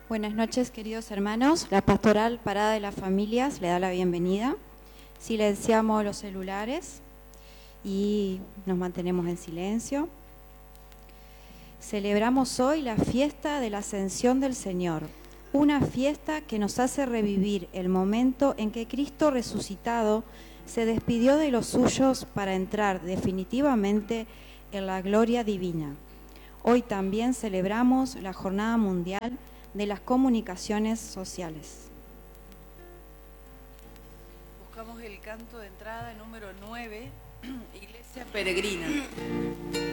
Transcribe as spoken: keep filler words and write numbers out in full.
Buenas noches, queridos hermanos. La Pastoral Parada de las Familias le da la bienvenida. Silenciamos los celulares y nos mantenemos en silencio. Celebramos hoy la fiesta de la Ascensión del Señor, una fiesta que nos hace revivir el momento en que Cristo resucitado se despidió de los suyos para entrar definitivamente en la gloria divina. Hoy también celebramos la Jornada Mundial de las Comunicaciones Sociales. Buscamos el canto de entrada número nueve, Iglesia Peregrina.